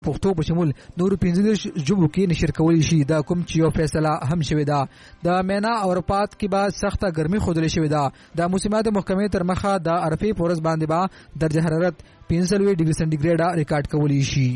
پښتو په شمول نور 15 ژبو کې نشر کولی شي. دا کوم چې یو فیصله هم شوې ده. د مینا او رپات کې به سخته ګرمي خوده شوې ده. د موسمیات محکمې تر مخه د عرفې پورز باندې به درجه حرارت 45 ډیګري سنټیګریډ ریکارډ کولی شي.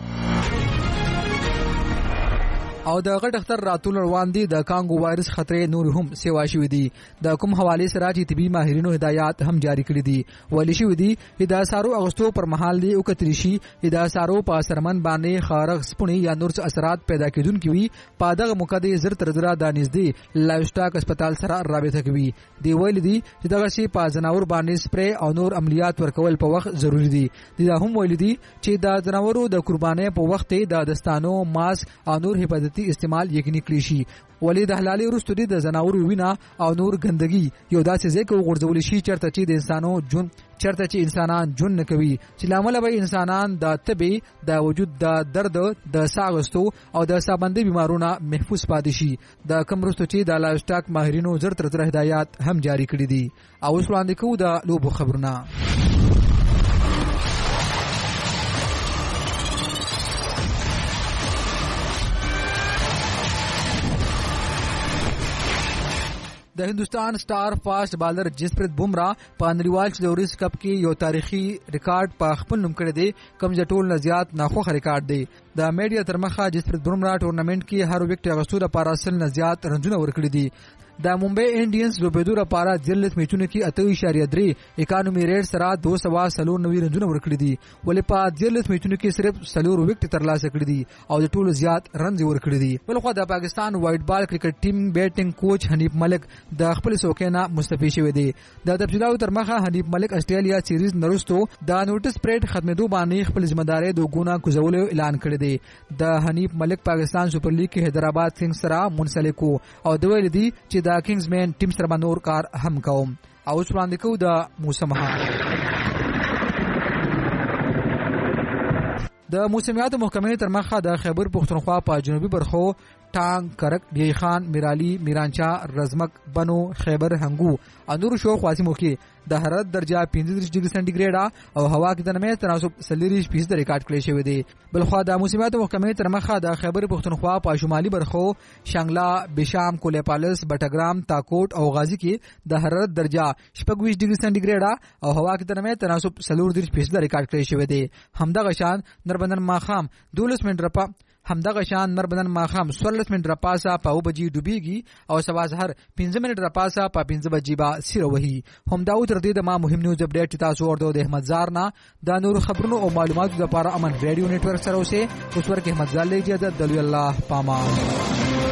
او د غټ اختر راتول روان دي. د کانګو وایرس خطرې نور هم سیوا شوې دي. د کوم حواله سره چې طبي ماهرینو هدایات هم جاری کړي دي. ولی شوې دي د سارو اغوستو پر مهال دی او کتري شي د سارو په سرمن باندې خارغ سپونی یا نور اثرات پیدا کیدونکي وي. په دغه موقع زر تر زره د نږدې لایف سټاک هسپتال سره رابطه کوي. دی ویل دي چې دغه شی په جناور باندې سپری او نور عملیات ورکول په وخت ضروری دي. دا هم ویل دي چې د جناورو د قربانۍ په وخت د دستانو ماسک او نور حفاظتي استعمال یقیني کړی شي. ولې د حلالي وروسته د جناورو وینا او نور ګندګي یو داسې ځای کې وغورځول شي چرته چې د انسانان جون نه کوي چې لامل به انسانان د طبي د وجود د درد د ساغستو او د سابندې بیمارونو محفوظ پاتې شي. د کوم وروسته چې د لایف سټاک ماهرینو زر تر زره هدایات هم جاری کړي دي. او اوس وړاندې کوو د لوبو خبرونه. د هندستان سٹار فاسٹ بالر جسپریت بمراه په نړیوال چلوريز کپ کې یو تاریخي ریکارډ په خپل نوم کړی دی. کم ټول نه زیات ناخوښه ریکارډ دی. د میډیا تر مخه جسپریت بمراه ټورنمنت کې هر وکټ اغوستو لپاره 100 نه زیات رنونه ورکړي دي. د ممبئی انډینز لوبېدو لپاره 14 میچونو کې 8.3 اکانومي ریټ سره 290 رنونه ورکړي دي. ولې په 14 میچونو کې صرف 4 وکټ ترلاسه کړي دي او د ټولو زیات رنز ورکړي دي. بلخو د پاکستان وایټ بال کرکټ ټیم بیټینګ کوچ حنیف ملک د خپل سوکینه مستعفي شوی دی. د تفصیلاتو تر مخه حنیف ملک استرالیا سیریز نرستو د نوټس پریډ ختمېدو باندې خپل ځمېداري د ګونا کوزولو اعلان کړی دی. د حنیف ملک پاکستان سپر لیګ کې حیدرآباد کنگز سره منسلک او د ویل دي چې د کنگز مین ټیم سره نور کار هم کوم. او اوس وړاندې کوو د موسمه. د موسمیات محکمې تر مخه د خیبر پښتونخوا په جنوبي برخو ټانګ، کرک، بیای خان، میرالی، میرانچا، رزمک، بنو، خیبر، هنګو او نور شو خواسمو کې د حرارت درجه 35 ډیګري سنټیګریډ او هوا کې د نمې تناسب 40% ریکارډ کړی شوی دی. بلخو د موسمیات محکمې تر مخه د خیبر پښتونخوا په شمالي برخو شانګلا، بشام، کولیپالس، بټګرام، تاکوټ او غازی کې د حرارت درجه 26 ډیګري سنټیګریډ او هوا کې د نمې تناسب 40% ریکارډ کړی شوی دی. همدغه شان نربندن ماخام 12 منټ رپا همدغه شان نربندن ماخام 16 منټ رپاسه په 2 بجې ډوبېږي او سبا سحر 15 منټ رپاسه په 15 بجې با سیره وهي. همدا تر دې د ما مهم نیوز اپډیټ تاسو ورته د احمد زار نه د نور خبرونو او معلوماتو لپاره امن ریډیو نتورک سره اوسه اوس ورکه احمد زار لږه د الله پامان.